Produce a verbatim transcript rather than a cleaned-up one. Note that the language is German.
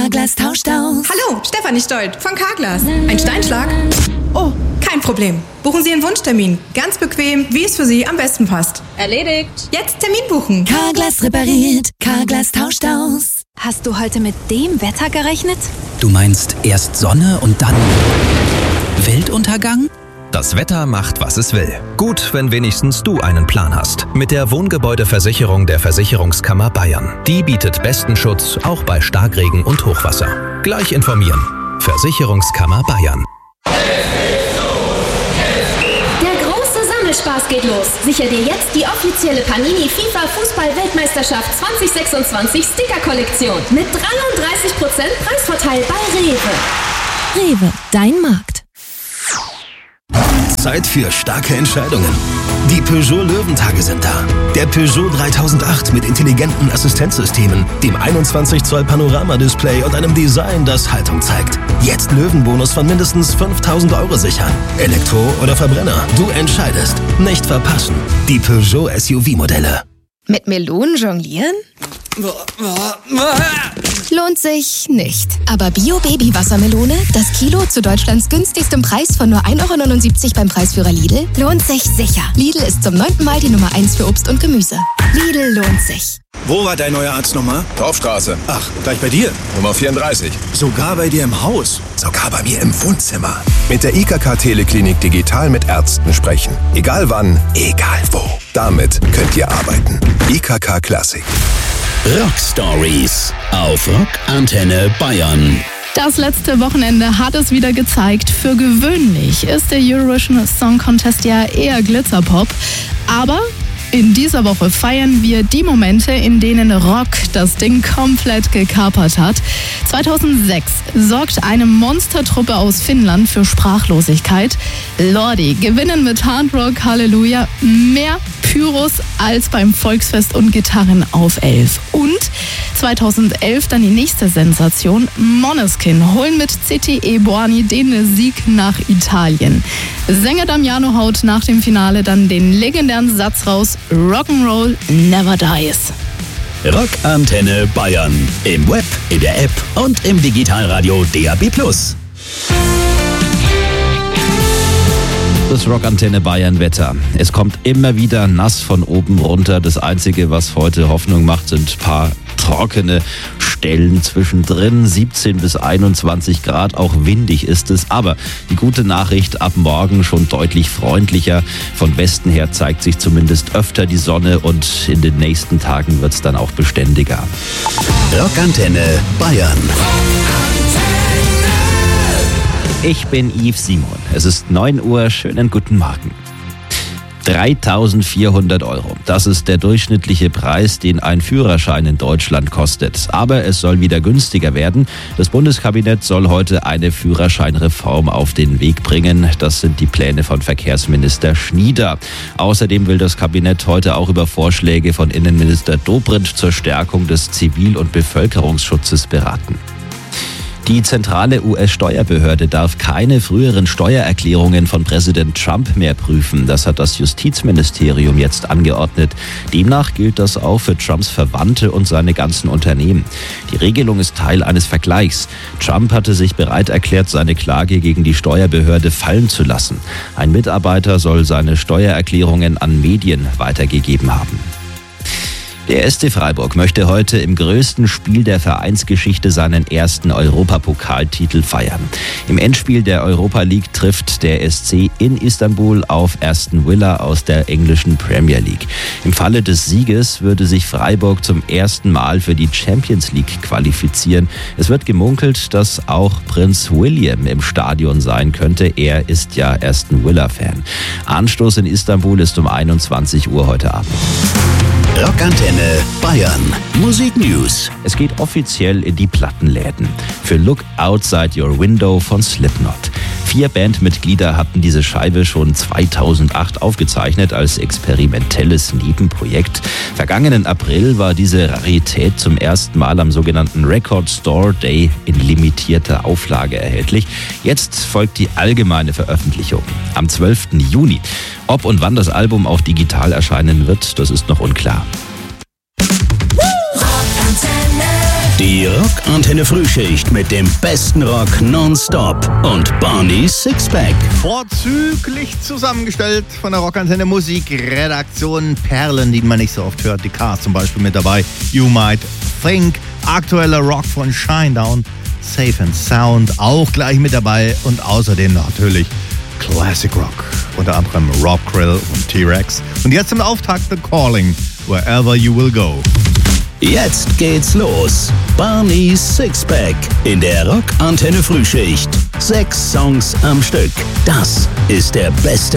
Carglass tauscht aus. Hallo, Stefanie Stolt von Carglass. Ein Steinschlag? Oh, kein Problem. Buchen Sie Ihren Wunschtermin. Ganz bequem, wie es für Sie am besten passt. Erledigt. Jetzt Termin buchen. Carglass repariert. Carglass tauscht aus. Hast du heute mit dem Wetter gerechnet? Du meinst erst Sonne und dann Weltuntergang? Das Wetter macht, was es will. Gut, wenn wenigstens du einen Plan hast. Mit der Wohngebäudeversicherung der Versicherungskammer Bayern. Die bietet besten Schutz, auch bei Starkregen und Hochwasser. Gleich informieren. Versicherungskammer Bayern. Der große Sammelspaß geht los. Sichere dir jetzt die offizielle Panini FIFA Fußball-Weltmeisterschaft zwanzig sechsundzwanzig Sticker-Kollektion. Mit dreiunddreißig Prozent Preisvorteil bei Rewe. Rewe, dein Markt. Zeit für starke Entscheidungen. Die Peugeot Löwentage sind da. Der Peugeot dreitausendacht mit intelligenten Assistenzsystemen, dem einundzwanzig Zoll Panoramadisplay und einem Design, das Haltung zeigt. Jetzt Löwenbonus von mindestens fünftausend Euro sichern. Elektro oder Verbrenner, du entscheidest. Nicht verpassen. Die Peugeot S U V-Modelle. Mit Melonen jonglieren? Lohnt sich nicht. Aber Bio-Baby-Wassermelone, das Kilo zu Deutschlands günstigstem Preis von nur ein Euro neunundsiebzig beim Preisführer Lidl, lohnt sich sicher. Lidl ist zum neunten Mal die Nummer eins für Obst und Gemüse. Lidl lohnt sich. Wo war dein neuer Arzt nochmal? Torfstraße. Ach, gleich bei dir? Nummer vierunddreißig. Sogar bei dir im Haus? Sogar bei mir im Wohnzimmer. Mit der I K K Teleklinik digital mit Ärzten sprechen. Egal wann, egal wo. Damit könnt ihr arbeiten. I K K Klassik. Rock Stories auf Rock Antenne Bayern. Das letzte Wochenende hat es wieder gezeigt. Für gewöhnlich ist der Eurovision Song Contest ja eher Glitzerpop. Aber in dieser Woche feiern wir die Momente, in denen Rock das Ding komplett gekapert hat. zweitausendsechs sorgt eine Monstertruppe aus Finnland für Sprachlosigkeit. Lordi gewinnen mit Hard Rock Halleluja mehr Pyros als beim Volksfest und Gitarren auf elf. Und zweitausendelf dann die nächste Sensation. Måneskin holen mit C T E Buoni den Sieg nach Italien. Sänger Damiano haut nach dem Finale dann den legendären Satz raus: Rock'n'Roll never dies. Rock Antenne Bayern. Im Web, in der App und im Digitalradio D A B plus. Das Rockantenne Bayern Wetter. Es kommt immer wieder nass von oben runter. Das Einzige, was heute Hoffnung macht, sind ein paar trockene Stellen zwischendrin. siebzehn bis einundzwanzig Grad, auch windig ist es. Aber die gute Nachricht, ab morgen schon deutlich freundlicher. Von Westen her zeigt sich zumindest öfter die Sonne und in den nächsten Tagen wird es dann auch beständiger. Rockantenne Bayern. Ich bin Yves Simon. Es ist neun Uhr. Schönen guten Morgen. dreitausendvierhundert Euro. Das ist der durchschnittliche Preis, den ein Führerschein in Deutschland kostet. Aber es soll wieder günstiger werden. Das Bundeskabinett soll heute eine Führerscheinreform auf den Weg bringen. Das sind die Pläne von Verkehrsminister Schnieder. Außerdem will das Kabinett heute auch über Vorschläge von Innenminister Dobrindt zur Stärkung des Zivil- und Bevölkerungsschutzes beraten. Die zentrale U S-Steuerbehörde darf keine früheren Steuererklärungen von Präsident Trump mehr prüfen. Das hat das Justizministerium jetzt angeordnet. Demnach gilt das auch für Trumps Verwandte und seine ganzen Unternehmen. Die Regelung ist Teil eines Vergleichs. Trump hatte sich bereit erklärt, seine Klage gegen die Steuerbehörde fallen zu lassen. Ein Mitarbeiter soll seine Steuererklärungen an Medien weitergegeben haben. Der S C Freiburg möchte heute im größten Spiel der Vereinsgeschichte seinen ersten Europapokaltitel feiern. Im Endspiel der Europa League trifft der S C in Istanbul auf Aston Villa aus der englischen Premier League. Im Falle des Sieges würde sich Freiburg zum ersten Mal für die Champions League qualifizieren. Es wird gemunkelt, dass auch Prinz William im Stadion sein könnte. Er ist ja Aston Villa-Fan. Anstoß in Istanbul ist um einundzwanzig Uhr heute Abend. Rockantenne Bayern. Musik News. Es geht offiziell in die Plattenläden. Für Look Outside Your Window von Slipknot. Vier Bandmitglieder hatten diese Scheibe schon zweitausendacht aufgezeichnet als experimentelles Nebenprojekt. Vergangenen April war diese Rarität zum ersten Mal am sogenannten Record Store Day in limitierter Auflage erhältlich. Jetzt folgt die allgemeine Veröffentlichung am zwölften Juni. Ob und wann das Album auch digital erscheinen wird, das ist noch unklar. Die Rock-Antenne Frühschicht mit dem besten Rock nonstop und Barney's Sixpack. Vorzüglich zusammengestellt von der Rock-Antenne Musikredaktion. Perlen, die man nicht so oft hört. Die Cars zum Beispiel mit dabei. You Might Think. Aktueller Rock von Shinedown. Safe and Sound auch gleich mit dabei. Und außerdem natürlich Classic Rock. Unter anderem Rob Krill und T-Rex. Und jetzt im Auftakt The Calling. Wherever You Will Go. Jetzt geht's los. Barney's Sixpack in der Rock-Antenne Frühschicht. Sechs Songs am Stück. Das ist der beste